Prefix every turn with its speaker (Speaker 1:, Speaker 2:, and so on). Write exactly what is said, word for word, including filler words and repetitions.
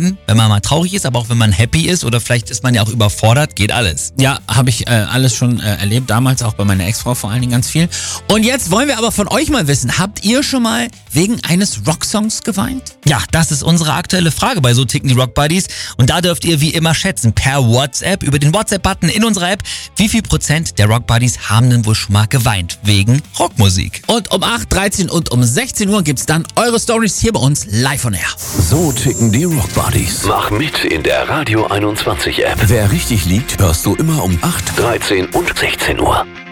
Speaker 1: weinen, wenn man mal traurig ist, aber auch wenn man happy ist oder vielleicht ist man ja auch überfordert, geht alles.
Speaker 2: Ja, habe ich äh, alles schon äh, erlebt, damals auch bei meiner Ex-Frau vor allen Dingen ganz viel.
Speaker 1: Und jetzt wollen wir aber von euch mal wissen, habt ihr schon mal wegen eines Rocksongs geweint? Ja, das ist unsere aktuelle Frage bei So ticken die Rock Buddies. Und da dürft ihr wie immer schätzen, per WhatsApp, über den WhatsApp-Button in unserer App, wie viel Prozent der Rock Buddies haben denn wohl schon mal geweint wegen Rockmusik.
Speaker 2: Und um acht, dreizehn und um sechzehn Uhr gibt's dann eure Stories hier bei uns live on air.
Speaker 3: So ticken die Rock Buddies.
Speaker 4: Mach mit in der Radio einundzwanzig App.
Speaker 3: Wer richtig liegt, hörst du immer um acht,
Speaker 4: dreizehn und sechzehn Uhr.